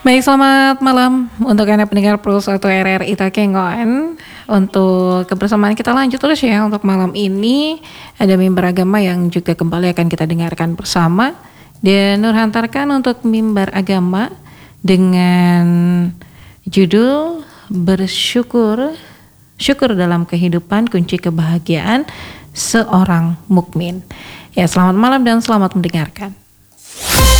Baik, selamat malam untuk Anda pendengar Pro 1 RRI Takengon. Untuk kebersamaan kita lanjut terus ya untuk malam ini. Ada mimbar agama yang juga kembali akan kita dengarkan bersama. Dan Nur hantarkan untuk mimbar agama dengan judul Bersyukur, Syukur dalam Kehidupan Kunci Kebahagiaan Seorang Mukmin. Ya, selamat malam dan selamat mendengarkan.